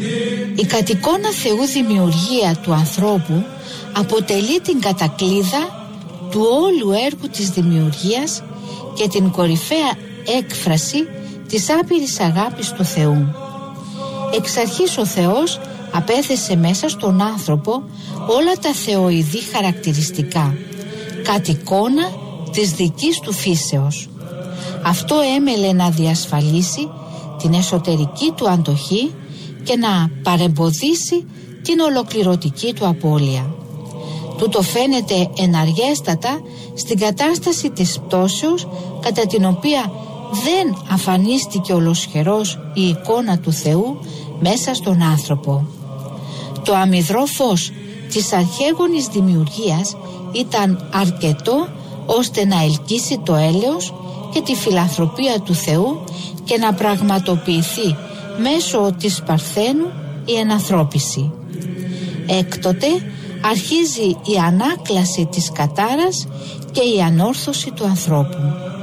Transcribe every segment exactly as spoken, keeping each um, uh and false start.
Η κατ' Θεού δημιουργία του ανθρώπου αποτελεί την κατακλείδα του όλου έργου της δημιουργίας και την κορυφαία έκφραση της άπειρης αγάπης του Θεού. Εξ αρχής ο Θεός απέθεσε μέσα στον άνθρωπο όλα τα θεοειδή χαρακτηριστικά, κατ' εικόνα της δικής του φύσεως. Αυτό έμελε να διασφαλίσει την εσωτερική του αντοχή και να παρεμποδίσει την ολοκληρωτική του απώλεια. Τούτο φαίνεται εναργέστατα στην κατάσταση της πτώσεως, κατά την οποία δεν αφανίστηκε ολοσχερός η εικόνα του Θεού μέσα στον άνθρωπο. Το αμυδρό φως της αρχαίγονης δημιουργίας ήταν αρκετό ώστε να ελκύσει το έλεος και τη φιλανθρωπία του Θεού και να πραγματοποιηθεί μέσω της Παρθένου η ενανθρώπιση. Έκτοτε αρχίζει η ανάκλαση της κατάρας και η ανόρθωση του ανθρώπου.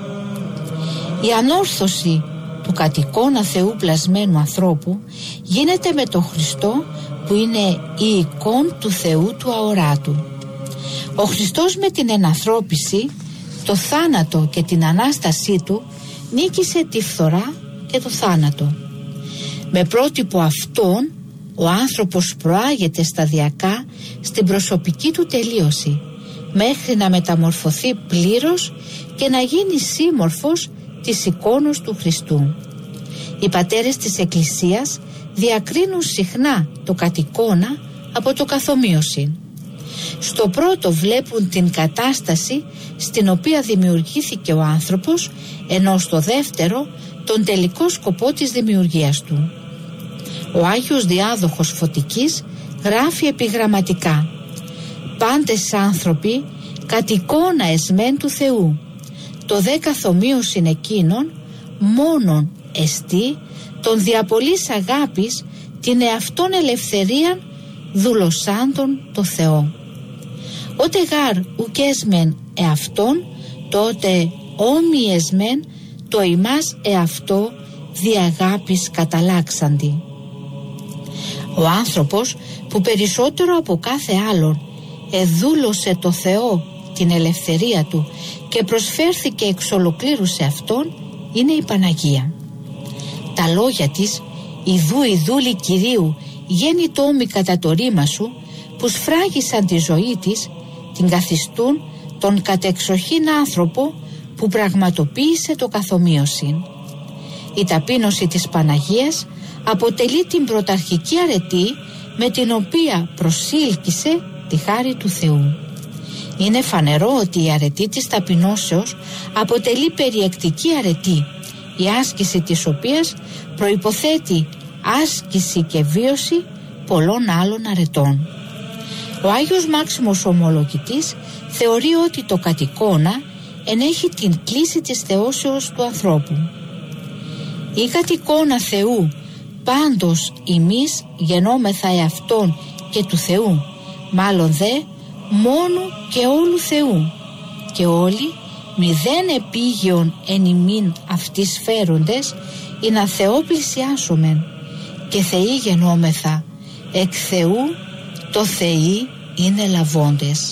Η ανόρθωση του κατ' εικόνα Θεού πλασμένου ανθρώπου γίνεται με τον Χριστό, που είναι η εικόν του Θεού του αοράτου. Ο Χριστός με την ενανθρώπιση, το θάνατο και την Ανάστασή του νίκησε τη φθορά και το θάνατο. Με πρότυπο αυτόν ο άνθρωπος προάγεται σταδιακά στην προσωπική του τελείωση, μέχρι να μεταμορφωθεί πλήρως και να γίνει σύμμορφος της εικόνος του Χριστού. Οι πατέρες της Εκκλησίας διακρίνουν συχνά το κατ' εικόνα από το καθομοίωση. Στο πρώτο βλέπουν την κατάσταση στην οποία δημιουργήθηκε ο άνθρωπος, ενώ στο δεύτερο τον τελικό σκοπό της δημιουργίας του. Ο Άγιος Διάδοχος Φωτικής γράφει επιγραμματικά: «Πάντες άνθρωποι κατ' εικόνα εσμέν του Θεού, το δε καθομοίωσιν εκείνον μόνον εστί τον διαπολής αγάπης την εαυτόν ελευθερίαν δουλωσάντων το Θεό. Ότε γάρ ουκέσμεν εαυτόν, τότε όμοιεσμεν το ημάς εαυτό δι' αγάπης καταλάξαντι». Ο άνθρωπος που περισσότερο από κάθε άλλον εδούλωσε το Θεό την ελευθερία του και προσφέρθηκε εξ ολοκλήρου σε Αυτόν είναι η Παναγία. Τα λόγια της «Ιδού ιδούλη Κυρίου γέννη τόμη κατά το ρήμα σου» που σφράγισαν τη ζωή της, την καθιστούν τον κατεξοχήν άνθρωπο που πραγματοποίησε το καθομοίωσιν. Η ταπείνωση της Παναγίας αποτελεί την πρωταρχική αρετή με την οποία προσήλκησε τη χάρη του Θεού. Είναι φανερό ότι η αρετή της ταπεινώσεως αποτελεί περιεκτική αρετή, η άσκηση της οποίας προϋποθέτει άσκηση και βίωση πολλών άλλων αρετών. Ο Άγιος Μάξιμος Ομολογητής θεωρεί ότι το κατ' εικόνα ενέχει την κλίση της θεώσεως του ανθρώπου. Η κατ' εικόνα Θεού πάντως εμείς γεννόμεθα εαυτόν και του Θεού, μάλλον δε μόνου και όλου Θεού, και όλοι μηδέν επίγειον εν ημίν αυτής φέροντες, ή να Θεό πλησιάσομεν, και Θεοί γεννόμεθα, εκ Θεού το Θεοί είναι λαβώντες.